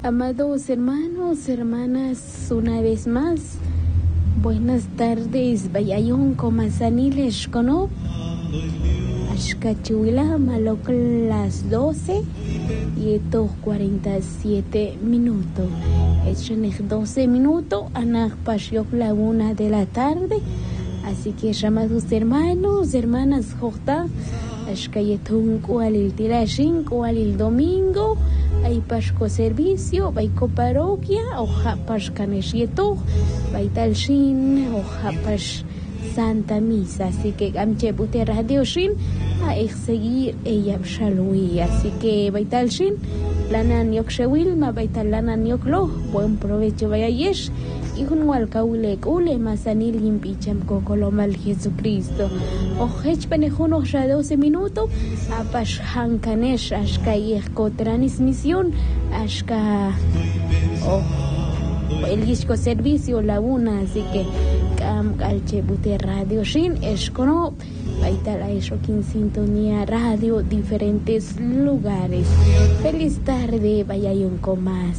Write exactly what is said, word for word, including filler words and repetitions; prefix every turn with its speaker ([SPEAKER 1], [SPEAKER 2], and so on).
[SPEAKER 1] Amados hermanos, hermanas, una vez más, buenas tardes. Bayayun Comasaniles Cono. Ashkachuila Malok las doce y estos cuarenta y siete minutos. Echenech doce minutos, Anach Pashiok la una de la tarde. Así que llamados hermanos, hermanas, Jota, Ashkayetun Kualil Tirashin, Kualil Domingo. Hay pasco servicio, baiko parroquia, oja pascanesieto, baitalshin, oja pas Santa Misa. Así que amche bute radio shin a seguir ella shalui. Así que baitalshin, lanan yokshewil, ma baital lanan yoklo, buen provecho vaya yesh. Y un walkaulek ule masanil impicham kokolomal Jesucristo. Ojech penejuno ya doce minutos. Apash hankanesh ashka yehko transmisión. Ashka oh, el disco servicio la una. Así que cam calche bute radio shin escono. Baitala eso que en sintonía radio diferentes lugares. Feliz tarde, vaya con más.